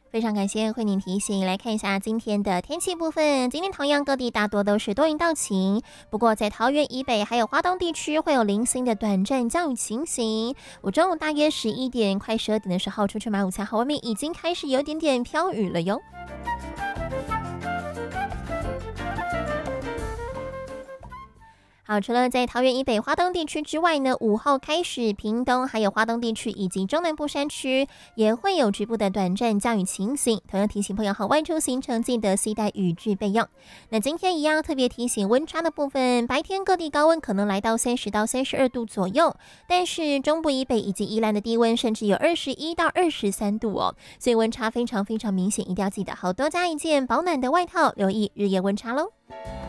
非常感谢慧宁提醒，来看一下今天的天气部分。今天同样各地大多都是多云到晴，不过在桃园以北还有花东地区会有零星的短暂降雨情形。我中午大约11点快12点的时候出去买午餐后，外面已经开始有点点飘雨了哟。好，除了在桃园以北、花东地区之外呢，午后开始，屏东还有花东地区以及中南部山区也会有局部的短暂降雨情形。同样提醒朋友，好外出行程记得携带雨具备用。那今天一样特别提醒温差的部分，白天各地高温可能来到30到32度左右，但是中部以北以及宜兰的低温甚至有21到23度哦，所以温差非常非常明显，一定要记得好多加一件保暖的外套，留意日夜温差喽。